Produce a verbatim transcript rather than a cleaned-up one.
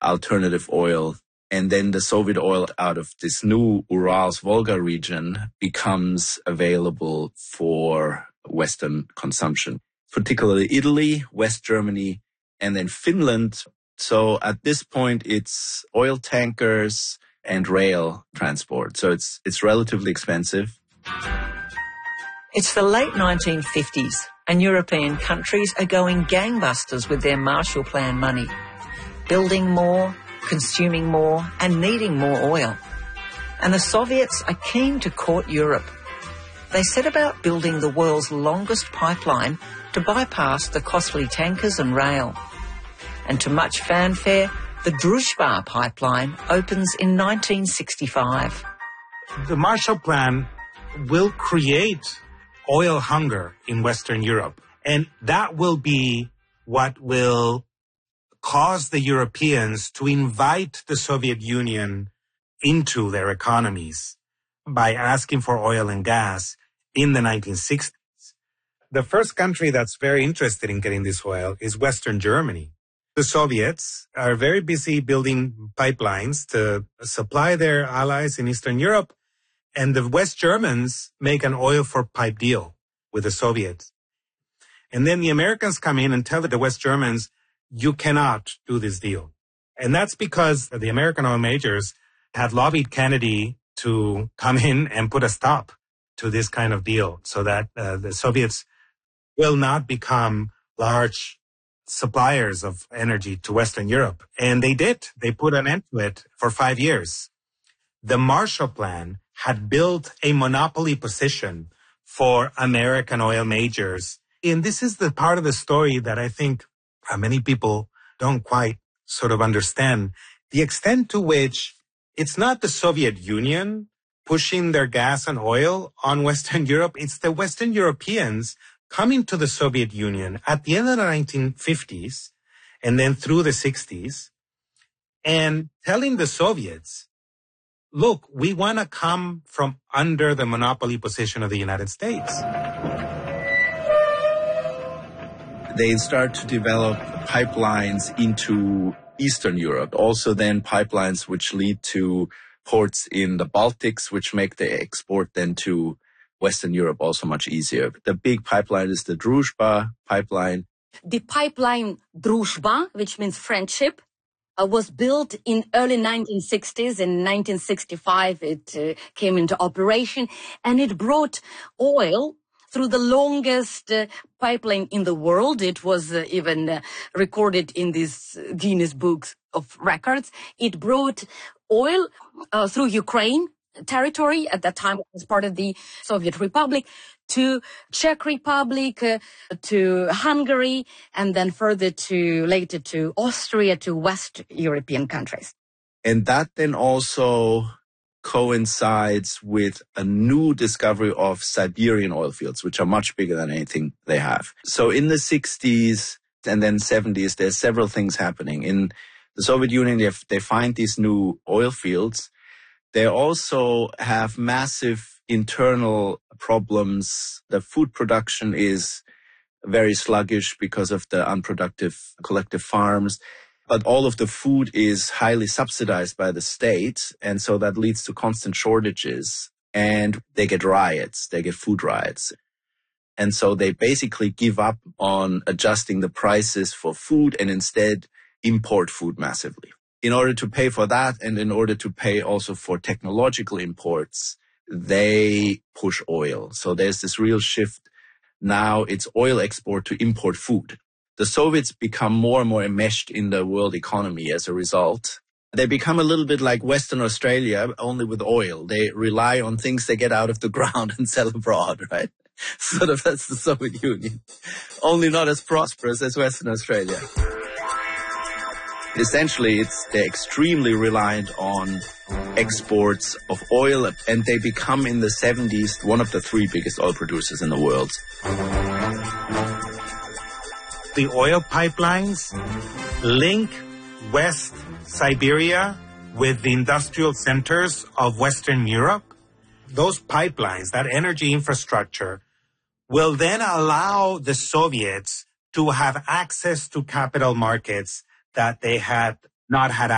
alternative oil. And then the Soviet oil out of this new Urals-Volga region becomes available for Western consumption, particularly Italy, West Germany, and then Finland. So at this point, it's oil tankers and rail transport. So it's it's relatively expensive. It's the late nineteen fifties, and European countries are going gangbusters with their Marshall Plan money, building more, consuming more and needing more oil. And the Soviets are keen to court Europe. They set about building the world's longest pipeline to bypass the costly tankers and rail. And to much fanfare, the Druzhba pipeline opens in nineteen sixty-five. The Marshall Plan will create oil hunger in Western Europe, and that will be what will cause the Europeans to invite the Soviet Union into their economies by asking for oil and gas in the nineteen sixties. The first country that's very interested in getting this oil is Western Germany. The Soviets are very busy building pipelines to supply their allies in Eastern Europe, and the West Germans make an oil for pipe deal with the Soviets. And then the Americans come in and tell the West Germans, you cannot do this deal. And that's because the American oil majors had lobbied Kennedy to come in and put a stop to this kind of deal so that uh, the Soviets will not become large suppliers of energy to Western Europe. And they did. They put an end to it for five years. The Marshall Plan had built a monopoly position for American oil majors. And this is the part of the story that I think Uh, many people don't quite sort of understand the extent to which it's not the Soviet Union pushing their gas and oil on Western Europe. It's the Western Europeans coming to the Soviet Union at the end of the nineteen fifties and then through the sixties and telling the Soviets, look, we want to come from under the monopoly position of the United States. They start to develop pipelines into Eastern Europe. Also then pipelines which lead to ports in the Baltics, which make the export then to Western Europe also much easier. The big pipeline is the Druzhba pipeline. The pipeline Druzhba, which means friendship, uh, was built in early nineteen sixties. In nineteen sixty-five, it uh, came into operation, and it brought oil through the longest uh, pipeline in the world. It was uh, even uh, recorded in this Guinness Book of Records. It brought oil uh, through Ukraine territory. At that time, it was part of the Soviet Republic, to Czech Republic, uh, to Hungary, and then further to later to Austria, to West European countries. And that then also coincides with a new discovery of Siberian oil fields, which are much bigger than anything they have. So in the sixties and then seventies, there's several things happening. In the Soviet Union, they, have, they find these new oil fields. They also have massive internal problems. The food production is very sluggish because of the unproductive collective farms. But all of the food is highly subsidized by the state, and so that leads to constant shortages, and they get riots, they get food riots. And so they basically give up on adjusting the prices for food and instead import food massively. In order to pay for that, and in order to pay also for technological imports, they push oil. So there's this real shift. Now it's oil export to import food. The Soviets become more and more enmeshed in the world economy as a result. They become a little bit like Western Australia, only with oil. They rely on things they get out of the ground and sell abroad, right? Sort of that's the Soviet Union. Only not as prosperous as Western Australia. Essentially, it's they're extremely reliant on exports of oil, and they become in the seventies one of the three biggest oil producers in the world. The oil pipelines link West Siberia with the industrial centers of Western Europe. Those pipelines, that energy infrastructure, will then allow the Soviets to have access to capital markets that they had not had